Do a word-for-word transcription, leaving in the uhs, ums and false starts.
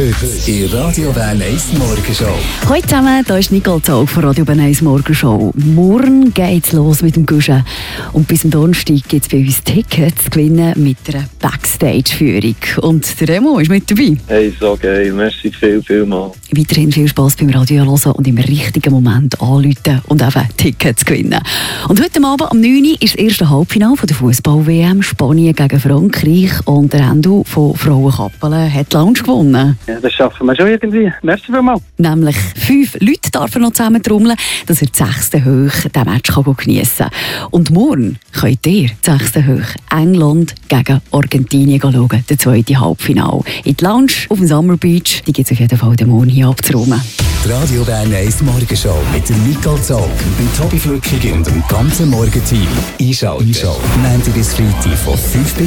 Heute in Radio Bern eins Morgenshow. Hallo zusammen, hier ist Nicole Zog von Radio Bern eins Morgenshow. Morgen geht's los mit dem Guschen. Und bis zum Donnerstag gibt es bei uns Tickets zu gewinnen mit einer Backstage-Führung. Und der Remo ist mit dabei. Hey, so geil. Merci viel, viel mal. Weiterhin viel Spass beim Radio hören und im richtigen Moment anrufen und eben Tickets gewinnen. Und heute Abend um neun Uhr ist das erste Halbfinale der Fußball-W M Spanien gegen Frankreich. Und der Endo von Frauenkappelen hat die Lounge gewonnen. Ja, das schaffen wir schon irgendwie. Merci vielmals. Nämlich fünf Leute darf er noch zusammen trommeln, dass er die sechste Höhe diesen Match geniessen kann. Und morgen könnt ihr die sechste Höhe England gegen Argentinien schauen, der zweite Halbfinale. In die Lounge auf dem Summer Beach, die gibt es auf jeden Fall den Morgen hier abzuräumen. Die Radio Bern eins Morgenshow mit der Nicole Zog, dem Tobi Flückig und dem ganzen Morgenteam. Einschalten. Einschalten. Montag bis Freitag von fünf bis